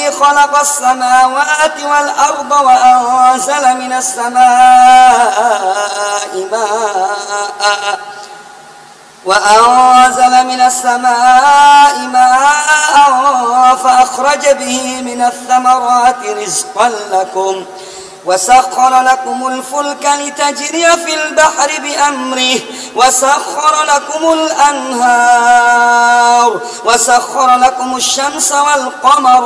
الذي خلق السماوات والأرض وأنزل من السماء ماء فأخرج به من الثمرات رزقا لكم وسخر لكم الفلك لتجري في البحر بأمره وسخر لكم الأنهار وسخر لكم الشمس والقمر